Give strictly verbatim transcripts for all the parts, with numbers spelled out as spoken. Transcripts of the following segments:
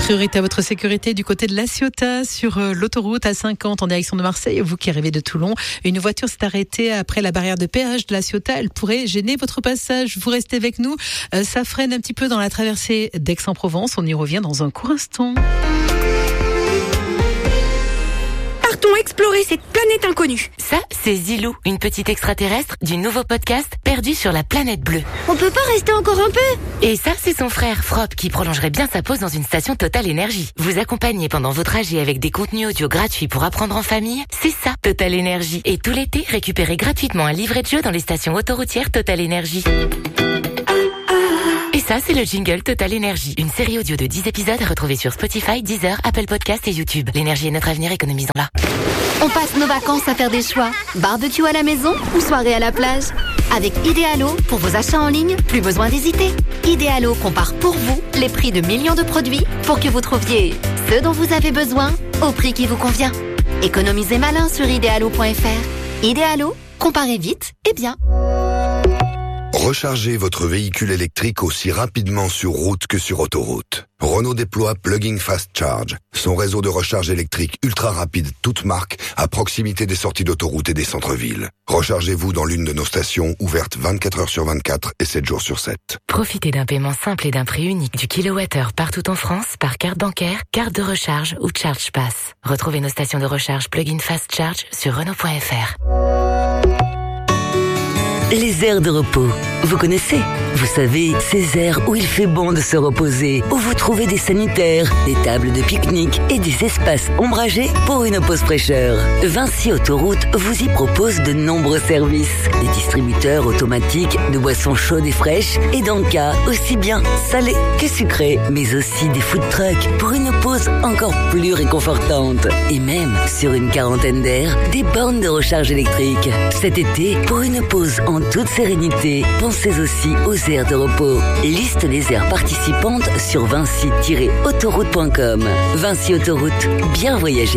Priorité à votre sécurité du côté de La Ciotat sur l'autoroute A cinquante en direction de Marseille. Vous qui arrivez de Toulon, une voiture s'est arrêtée après la barrière de péage de La Ciotat. Elle pourrait gêner votre passage. Vous restez avec nous. Ça freine un petit peu dans la traversée d'Aix-en-Provence. On y revient dans un court instant. Partons explorer cette planète inconnue. Ça, c'est Zilou, une petite extraterrestre du nouveau podcast Perdu sur la planète bleue. On peut pas rester encore un peu? Et ça, c'est son frère Frop qui prolongerait bien sa pause dans une station Total Énergie. Vous accompagner pendant vos trajets avec des contenus audio gratuits pour apprendre en famille, c'est ça, Total Énergie. Et tout l'été, récupérez gratuitement un livret de jeu dans les stations autoroutières Total Énergie. Et ça, c'est le jingle Total Énergie. Une série audio de dix épisodes à retrouver sur Spotify, Deezer, Apple Podcasts et YouTube. L'énergie est notre avenir, économisons-la. On passe nos vacances à faire des choix. Barbecue à la maison ou soirée à la plage. Avec Idealo, pour vos achats en ligne, plus besoin d'hésiter. Idealo compare pour vous les prix de millions de produits pour que vous trouviez ce dont vous avez besoin au prix qui vous convient. Économisez malin sur idealo point f r. Idealo, comparez vite et bien. Rechargez votre véhicule électrique aussi rapidement sur route que sur autoroute. Renault déploie Plug-in Fast Charge, son réseau de recharge électrique ultra rapide toute marque à proximité des sorties d'autoroute et des centres-villes. Rechargez-vous dans l'une de nos stations ouvertes vingt-quatre heures sur vingt-quatre et sept jours sur sept. Profitez d'un paiement simple et d'un prix unique du kilowattheure partout en France par carte bancaire, carte de recharge ou Charge Pass. Retrouvez nos stations de recharge Plug-in Fast Charge sur Renault point f r. Les aires de repos. Vous connaissez? Vous savez, ces aires où il fait bon de se reposer, où vous trouvez des sanitaires, des tables de pique-nique et des espaces ombragés pour une pause fraîcheur. Vinci Autoroute vous y propose de nombreux services. Des distributeurs automatiques de boissons chaudes et fraîches et d'encas aussi bien salés que sucrés, mais aussi des food trucks pour une pause encore plus réconfortante. Et même, sur une quarantaine d'aires, des bornes de recharge électrique. Cet été, pour une pause en toute sérénité, pensez aussi aux aires de repos. Liste des aires participantes sur vinci tiret autoroute point com. Vinci Autoroute, bien voyager.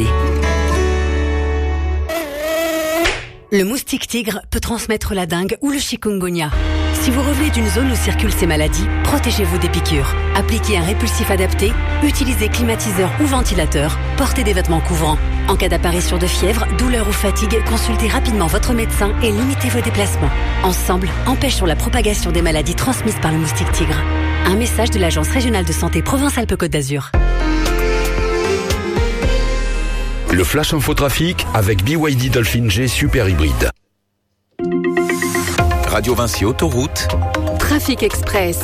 Le moustique tigre peut transmettre la dengue ou le chikungunya. Si vous revenez d'une zone où circulent ces maladies, protégez-vous des piqûres. Appliquez un répulsif adapté, utilisez climatiseur ou ventilateur, portez des vêtements couvrants. En cas d'apparition de fièvre, douleur ou fatigue, consultez rapidement votre médecin et limitez vos déplacements. Ensemble, empêchons la propagation des maladies transmises par le moustique tigre. Un message de l'Agence régionale de santé Provence-Alpes-Côte d'Azur. Le Flash Infotrafic avec B Y D Dolphin G Super Hybride. Radio Vinci Autoroute. Trafic Express.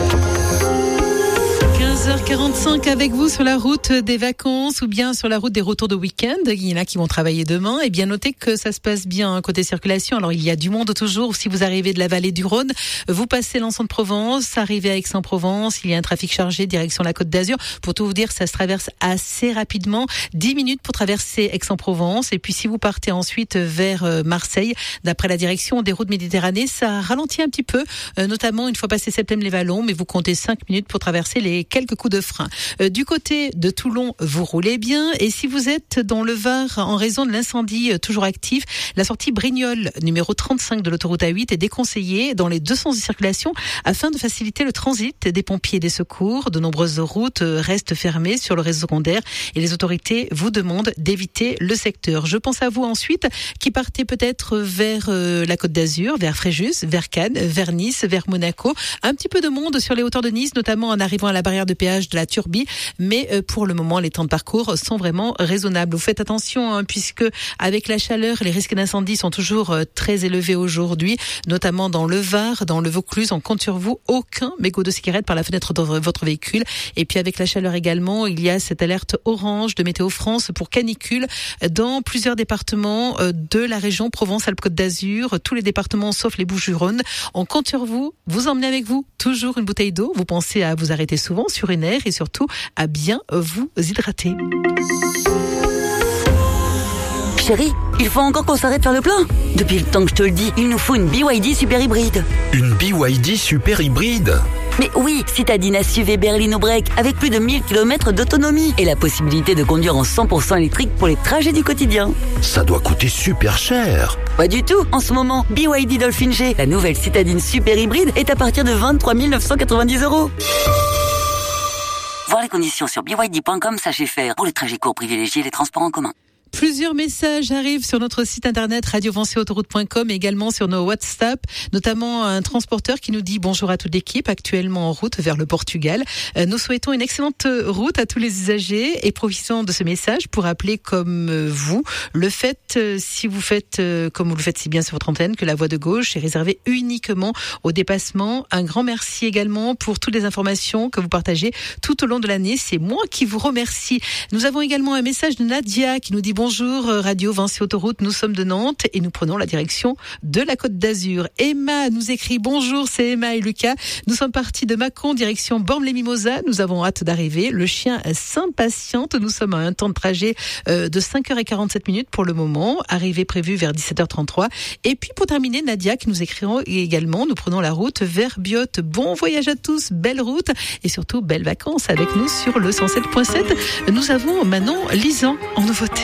quinze heures quarante-cinq avec vous sur la route des vacances ou bien sur la route des retours de week-end. Il y en a qui vont travailler demain. Et bien notez que ça se passe bien côté circulation. Alors il y a du monde toujours. Si vous arrivez de la vallée du Rhône, vous passez l'Anse de Provence, arrivez à Aix-en-Provence. Il y a un trafic chargé direction la Côte d'Azur. Pour tout vous dire, ça se traverse assez rapidement. dix minutes pour traverser Aix-en-Provence. Et puis si vous partez ensuite vers Marseille, d'après la direction des routes Méditerranée, ça ralentit un petit peu, notamment une fois passé Septem-les-Vallons. Mais vous comptez cinq minutes pour traverser les quelques coups de frein. Euh, du côté de Toulon, vous roulez bien. Et si vous êtes dans le Var en raison de l'incendie euh, toujours actif, la sortie Brignoles, numéro trente-cinq de l'autoroute A huit, est déconseillée dans les deux sens de circulation afin de faciliter le transit des pompiers et des secours. De nombreuses routes euh, restent fermées sur le réseau secondaire et les autorités vous demandent d'éviter le secteur. Je pense à vous ensuite qui partez peut-être vers euh, la Côte d'Azur, vers Fréjus, vers Cannes, vers Nice, vers Monaco. Un petit peu de monde sur les hauteurs de Nice, notamment en arrivant à la barrière de péage de la Turbie, mais pour le moment les temps de parcours sont vraiment raisonnables. Vous faites attention hein, puisque avec la chaleur, les risques d'incendie sont toujours très élevés aujourd'hui, notamment dans le Var, dans le Vaucluse. On compte sur vous, aucun mégot de cigarette par la fenêtre de votre véhicule. Et puis avec la chaleur également, il y a cette alerte orange de Météo France pour canicule dans plusieurs départements de la région Provence-Alpes-Côte d'Azur, tous les départements sauf les Bouches-du-Rhône. On compte sur vous, vous emmenez avec vous toujours une bouteille d'eau, vous pensez à vous arrêter souvent sur une aire et surtout à bien vous hydrater. Chérie, il faut encore qu'on s'arrête faire le plein. Depuis le temps que je te le dis, il nous faut une B Y D Super Hybride. Une B Y D Super Hybride? Mais oui, citadine S U V berline break avec plus de mille kilomètres d'autonomie et la possibilité de conduire en cent pour cent électrique pour les trajets du quotidien. Ça doit coûter super cher. Pas du tout. En ce moment, B Y D Dolphin G, la nouvelle citadine super hybride, est à partir de vingt-trois mille neuf cent quatre-vingt-dix euros. Voir les conditions sur b y d point com, sachez faire. Pour les trajets courts, privilégiez les transports en commun. Plusieurs messages arrivent sur notre site internet radio vinci autoroute point com et également sur nos WhatsApp, notamment un transporteur qui nous dit bonjour à toute l'équipe actuellement en route vers le Portugal. Euh, nous souhaitons une excellente route à tous les usagers et profitons de ce message pour rappeler comme euh, vous le fait, euh, si vous faites euh, comme vous le faites si bien sur votre antenne, que la voie de gauche est réservée uniquement au dépassement. Un grand merci également pour toutes les informations que vous partagez tout au long de l'année. C'est moi qui vous remercie. Nous avons également un message de Nadia qui nous dit bonjour Radio Vinci Autoroute, nous sommes de Nantes et nous prenons la direction de la Côte d'Azur. Emma nous écrit bonjour, c'est Emma et Lucas. Nous sommes partis de Mâcon direction Bormes-les-Mimosas. Nous avons hâte d'arriver. Le chien s'impatiente. Nous sommes à un temps de trajet de cinq heures quarante-sept minutes pour le moment. Arrivée prévue vers dix-sept heures trente-trois. Et puis pour terminer, Nadia qui nous écrira également. Nous prenons la route vers Biot. Bon voyage à tous, belle route et surtout belles vacances avec nous sur le cent sept point sept. Nous avons maintenant Lisan en nouveauté.